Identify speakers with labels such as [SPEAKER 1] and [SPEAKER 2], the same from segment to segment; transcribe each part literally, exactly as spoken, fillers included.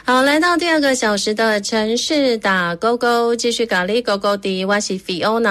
[SPEAKER 1] 好，来到第二个小时的城市打勾勾，继续咖喱勾勾的，我是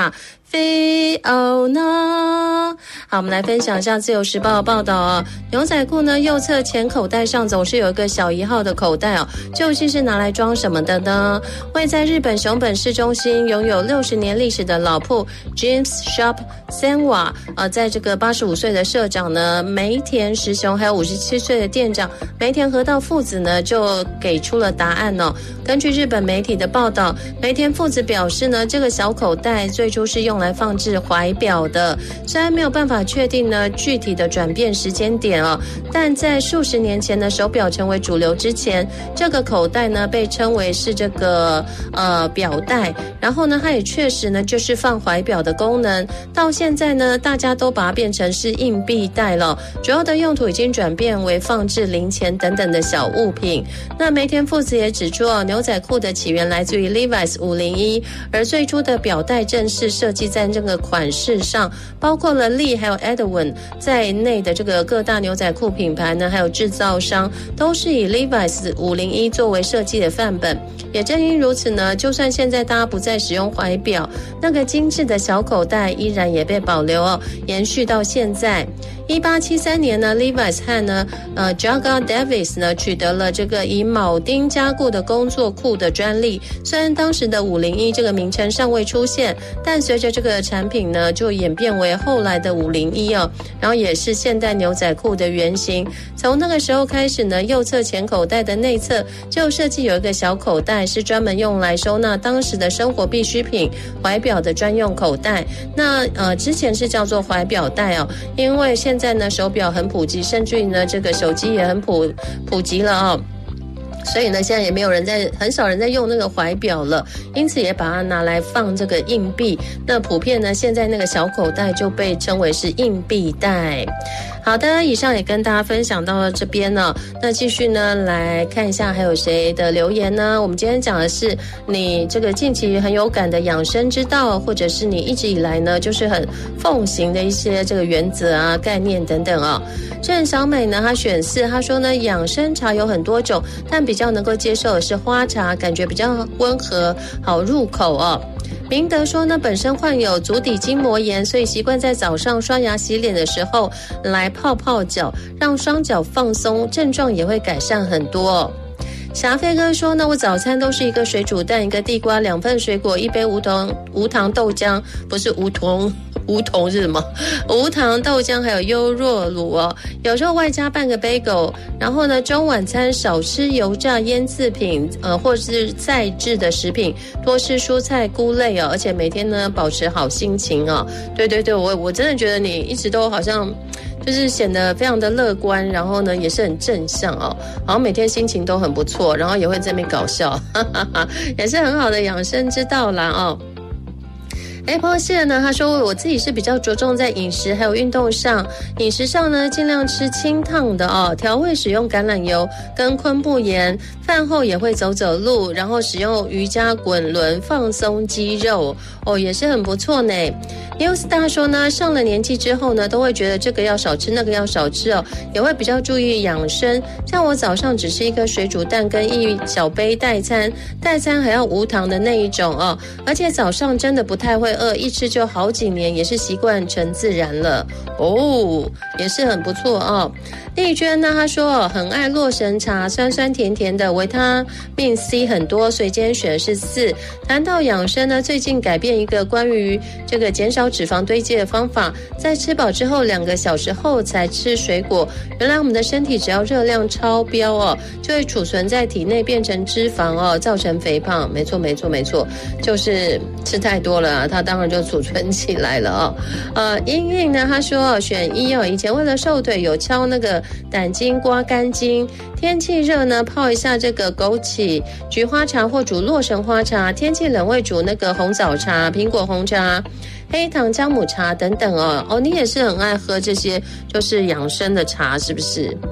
[SPEAKER 1] Fiona。Fiona， 好，我们来分享一下自由时报的报道哦。牛仔裤呢，右侧前口袋上总是有一个小一号的口袋哦，究竟是拿来装什么的呢？位在日本熊本市中心，拥有六十年历史的老铺 James Shop Senwa， 呃，在这个八十五岁的社长呢梅田实雄，还有五十七岁的店长梅田和道父子呢，就给出了答案哦。根据日本媒体的报道，梅田父子表示呢，这个小口袋最初是用来放置怀表的，虽然没有办法确定呢具体的转变时间点哦，但在数十年前呢手表成为主流之前，这个口袋呢被称为是这个呃表带，然后呢它也确实呢就是放怀表的功能。到现在呢大家都把它变成是硬币袋了，主要的用途已经转变为放置零钱等等的小物品。那梅田父子也指出哦，牛仔裤的起源来自于 Levi's 五零一，而最初的表带正式设计在这个款式上，包括了 Lee 还有 Edwin 在内的这个各大牛仔裤品牌呢，还有制造商都是以 Levi's 五零一作为设计的范本。也正因如此呢，就算现在大家不再使用怀表，那个精致的小口袋依然也被保留哦，延续到现在。一八七三年呢 Levi's 和呢呃 Jaga Davis 呢取得了这个以铆钉加固的工作裤的专利，虽然当时的五零一这个名称尚未出现，但随着这个产品呢就演变为后来的五零一哦，然后也是现代牛仔裤的原型。从那个时候开始呢，右侧前口袋的内侧就设计有一个小口袋，是专门用来收纳当时的生活必需品怀表的专用口袋。那呃之前是叫做怀表带哦，因为现在呢手表很普及，甚至于呢这个手机也很普普及了哦，所以呢现在也没有人在很少人在用那个怀表了，因此也把它拿来放这个硬币。那普遍呢现在那个小口袋就被称为是硬币袋。好的，以上也跟大家分享到这边呢。那继续呢来看一下还有谁的留言呢？我们今天讲的是你这个近期很有感的养生之道，或者是你一直以来呢就是很奉行的一些这个原则啊、概念等等啊。郑小美呢她选四，她说呢养生茶有很多种，但比较能够接受的是花茶，感觉比较温和，好入口哦。明德说呢，本身患有足底筋膜炎，所以习惯在早上刷牙洗脸的时候来泡泡脚，让双脚放松，症状也会改善很多哦。霞飞哥说呢，我早餐都是一个水煮蛋，一个地瓜，两份水果，一杯无糖无糖豆浆，不是无糖无糖是什么？无糖豆浆还有优酪乳哦，有时候外加半个 bagel， 然后呢中晚餐少吃油炸腌制品，呃或是再制的食品，多吃蔬菜菇类哦，而且每天呢保持好心情哦。对对对，我我真的觉得你一直都好像就是显得非常的乐观，然后呢也是很正向哦，好像每天心情都很不错，然后也会在那边搞笑，哈哈哈，也是很好的养生之道啦哦。Apple 谢呢，他说我自己是比较着重在饮食还有运动上，饮食上呢尽量吃清烫的哦，调味使用橄榄油跟昆布盐，饭后也会走走路，然后使用瑜伽滚轮放松肌肉哦，也是很不错呢。News 大说呢，上了年纪之后呢，都会觉得这个要少吃，那个要少吃哦，也会比较注意养生。像我早上只吃一个水煮蛋跟一小杯代餐，代餐还要无糖的那一种哦，而且早上真的不太会饿，一吃就好几年，也是习惯成自然了哦，也是很不错哦。丽娟呢，她说很爱洛神茶，酸酸甜甜的，维他命 C 很多，所以今天选的是四。谈到养生呢，最近改变一个关于这个减少脂肪堆积的方法，在吃饱之后两个小时后才吃水果。原来我们的身体只要热量超标哦，就会储存在体内变成脂肪哦，造成肥胖。没错没错没错，就是吃太多了，它当然就储存起来了哦。呃，英韵呢，她说选一哦，以前为了瘦腿有敲那个胆经刮干净，天气热呢泡一下这个枸杞菊花茶或煮洛神花茶，天气冷会煮那个红枣茶、苹果红茶、黑糖姜母茶等等哦。哦，你也是很爱喝这些就是养生的茶是不是？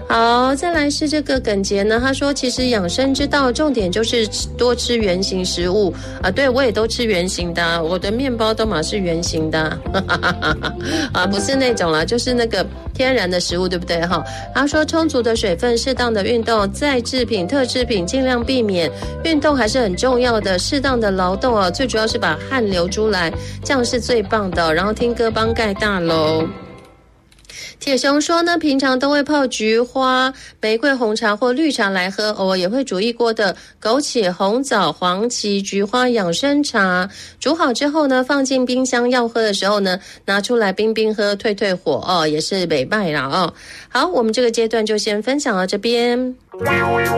[SPEAKER 1] 好，再来是这个耿杰呢，他说其实养生之道重点就是多吃原型食物啊，对我也都吃原型的，我的面包都嘛是原型的啊，不是那种啦，就是那个天然的食物，对不对哈？他说充足的水分，适当的运动，再制品、特制品尽量避免，运动还是很重要的，适当的劳动啊，最主要是把汗流出来，这样是最棒的。然后听歌帮盖大楼。铁熊说呢，平常都会泡菊花、玫瑰红茶或绿茶来喝，偶尔也会煮一锅的枸杞、红枣、黄芪、菊花养生茶，煮好之后呢，放进冰箱，要喝的时候呢，拿出来冰冰喝，退退火哦，也是美败啦哦。好，我们这个阶段就先分享到这边。